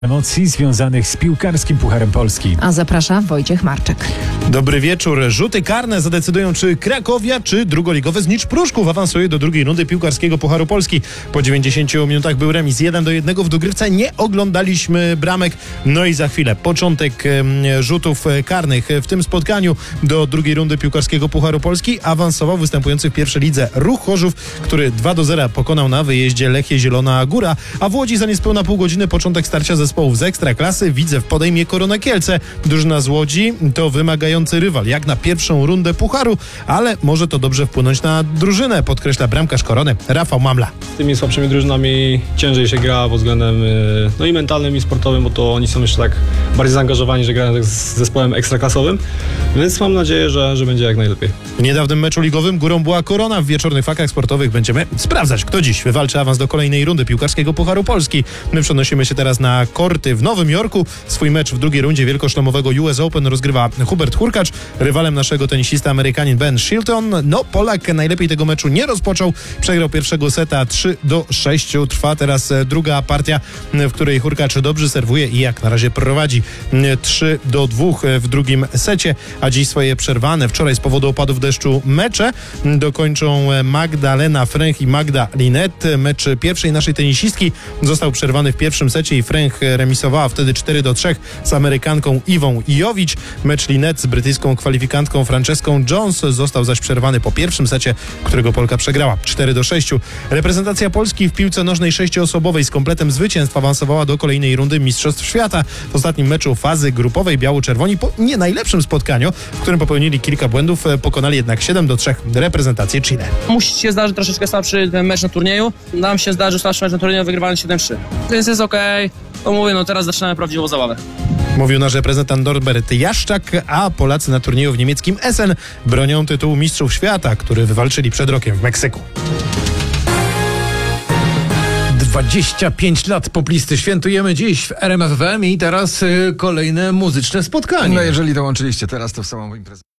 Emocji związanych z piłkarskim Pucharem Polski. A zaprasza Wojciech Marczek. Dobry wieczór. Rzuty karne zadecydują, czy Krakowia, czy drugoligowe Znicz Pruszków awansuje do drugiej rundy piłkarskiego Pucharu Polski. Po 90 minutach był remis 1-1 w dogrywce. Nie oglądaliśmy bramek. No i za chwilę początek rzutów karnych. W tym spotkaniu do drugiej rundy piłkarskiego Pucharu Polski awansował występujący w pierwszej lidze Ruch Chorzów, który 2-0 pokonał na wyjeździe Lechie Zielona Góra, a w Łodzi za niespełna pół godziny początek starcia zespołów z Ekstraklasy. Widzew podejmie Korona Kielce. Drużyna z Łodzi to wymagający rywal, jak na pierwszą rundę Pucharu, ale może to dobrze wpłynąć na drużynę, podkreśla bramkarz Korony Rafał Mamla. Z tymi słabszymi drużynami ciężej się gra pod względem i mentalnym, i sportowym, bo to oni są jeszcze tak bardziej zaangażowani, że grają z zespołem ekstraklasowym, więc mam nadzieję, że będzie jak najlepiej. W niedawnym meczu ligowym górą była Korona. W wieczornych faktach sportowych będziemy sprawdzać, kto dziś wywalczy awans do kolejnej rundy piłkarskiego Pucharu Polski. My przenosimy się teraz na korty w Nowym Jorku. Swój mecz w drugiej rundzie wielkoszlemowego US Open rozgrywa Hubert Hurkacz. Rywalem naszego tenisista Amerykanin Ben Shelton. No, Polak najlepiej tego meczu nie rozpoczął. Przegrał pierwszego seta 3-6. Trwa teraz druga partia, w której Hurkacz dobrze serwuje i jak na razie prowadzi 3-2 w drugim secie, a dziś swoje przerwane wczoraj z powodu opadów deszczu mecze dokończą Magdalena Fręch i Magda Linet. Mecz pierwszej naszej tenisistki został przerwany w pierwszym secie i Fręch remisowała wtedy 4-3 z Amerykanką Iwą Jowicz. Mecz Linet z brytyjską kwalifikantką Franceską Jones został zaś przerwany po pierwszym secie, którego Polka przegrała 4-6. Reprezentacja Polski w piłce nożnej 6-osobowej z kompletem zwycięstw awansowała do kolejnej rundy Mistrzostw Świata. W ostatnim meczu fazy grupowej biało-czerwoni po nie najlepszym spotkaniu, w którym popełnili kilka błędów, pokonali jednak 7-3 reprezentację Chile. Musi się zdarzyć troszeczkę słabszy ten mecz na turnieju. Nam się zdarzył słabszy mecz na turnieju, wygrywając 7-3. Więc jest okej. To mówię, no teraz zaczynamy prawdziwą zabawę. Mówił nasz reprezentant Norbert Jaszczak, a Polacy na turnieju w niemieckim Essen bronią tytułu Mistrzów Świata, który wywalczyli przed rokiem w Meksyku. 25 lat poplisty świętujemy dziś w RMF FM i teraz kolejne muzyczne spotkanie. No jeżeli dołączyliście teraz, to w samą imprezę.